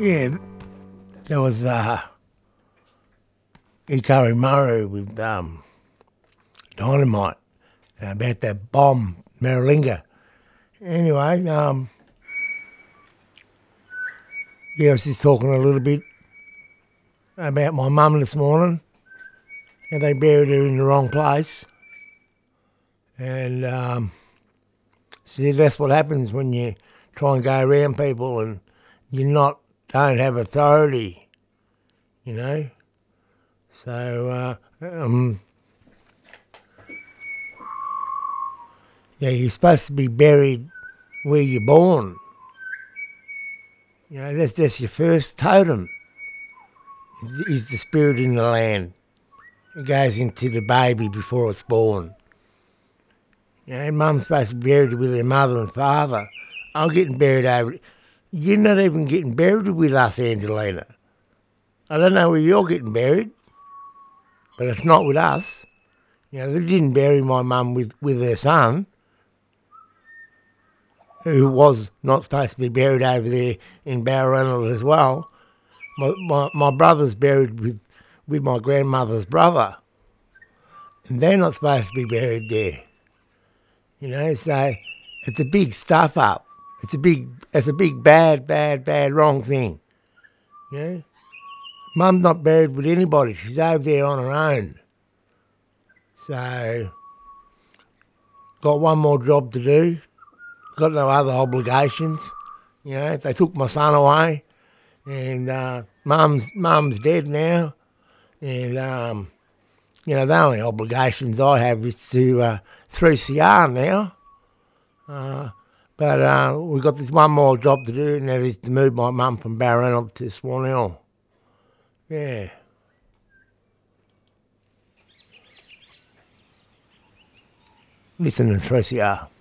Yeah, there was Ikari Murray with dynamite about that bomb, Maralinga. Anyway, yeah, I was just talking a little bit about my mum this morning, and they buried her in the wrong place. And see, that's what happens when you try and go around people and don't have authority, you know. So, yeah, you're supposed to be buried where you're born. You know, that's your first totem, is the spirit in the land. It goes into the baby before it's born. You know, mum's supposed to be buried with her mother and father. I'm getting buried over... You're not even getting buried with us, Angelina. I don't know where you're getting buried, but it's not with us. You know, they didn't bury my mum with her son, who was not supposed to be buried over there in Balranald as well. My brother's buried with my grandmother's brother, and they're not supposed to be buried there. You know, so it's a big stuff up. It's a big bad wrong thing. You know, Mum's not buried with anybody. She's over there on her own. So, got one more job to do. Got no other obligations. You know, if they took my son away, and Mum's dead now, and you know, the only obligations I have is to 3CR now. But we've got this one more job to do, and that is to move my mum from Balranald to Swan Hill. Yeah. Listen to 3CR.